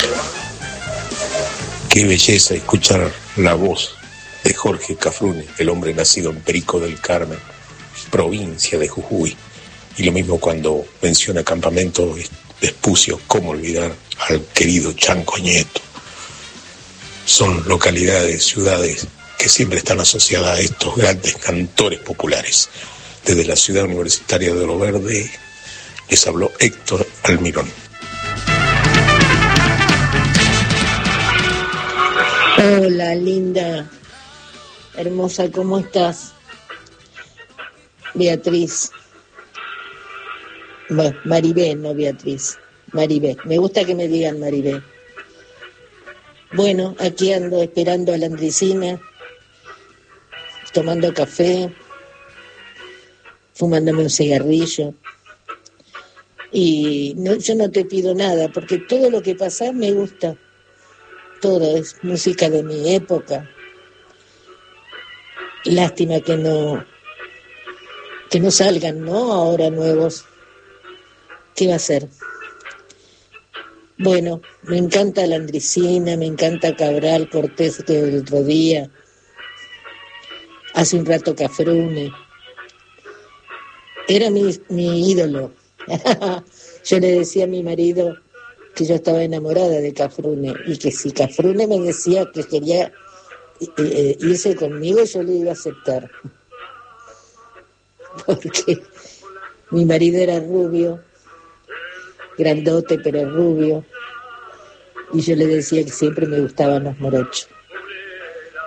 Qué belleza escuchar la voz de Jorge Cafrune, el hombre nacido en Perico del Carmen, provincia de Jujuy. Y lo mismo cuando menciona Campamento Vespucio, cómo olvidar al querido Chanco Nieto. Son localidades, ciudades que siempre están asociadas a estos grandes cantores populares. Desde la ciudad universitaria de Oro Verde les habló Héctor Almirón. Hola, linda, hermosa, ¿cómo estás? Beatriz. Bueno, Maribé, no Beatriz. Maribé. Me gusta que me digan Maribé. Bueno, aquí ando esperando a la Andricina, tomando café, fumándome un cigarrillo. Y no, yo no te pido nada, porque todo lo que pasa me gusta. Todo es música de mi época. Lástima que no salgan, ¿no? Ahora nuevos. ¿Qué va a ser? Bueno, me encanta la Andricina, me encanta Cabral, Cortés del otro día. Hace un rato Cafrune. Era mi ídolo. Yo le decía a mi marido que yo estaba enamorada de Cafrune y que si Cafrune me decía que quería irse conmigo, yo le iba a aceptar. Porque mi marido era rubio, grandote pero rubio, y yo le decía que siempre me gustaban los morochos.